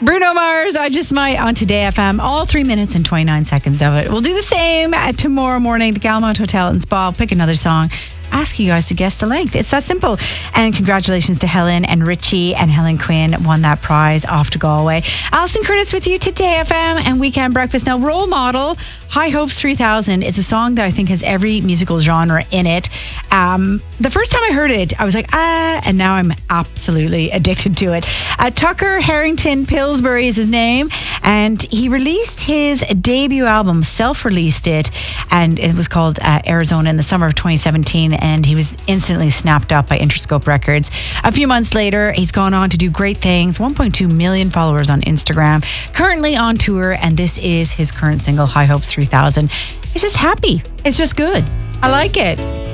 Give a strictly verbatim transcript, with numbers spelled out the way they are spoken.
Bruno Mars, I Just Might on Today F M. All three minutes and twenty-nine seconds of it. We'll do the same at tomorrow morning, the Galmont Hotel and Spa. I'll pick another song. Ask you guys to guess the length. It's that simple. And congratulations to Helen and Richie, and Helen Quinn won that prize off to Galway. Alison Curtis with you, Today F M and Weekend Breakfast. Now, Role Model, High Hopes three thousand is a song that I think has every musical genre in it. Um, the first time I heard it, I was like, ah, and now I'm absolutely addicted to it. Uh, Tucker Harrington Pillsbury is his name, and he released his debut album, self-released it, and it was called uh, Arizona in the summer of twenty seventeen, and he was instantly snapped up by Interscope Records. A few months later, he's gone on to do great things, one point two million followers on Instagram, currently on tour, and this is his current single, High Hopes three thousand. It's just happy. It's just good. I like it.